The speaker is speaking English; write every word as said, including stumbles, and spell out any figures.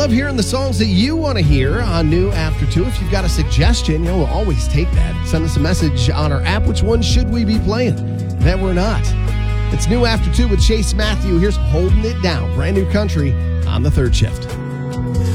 love hearing the songs that you want to hear on New After two. If you've got a suggestion, you know, we'll always take that. Send us a message on our app. Which one should we be playing that we're not? It's New After two with Chase Matthew. Here's Holding It Down. Brand new country on the third shift.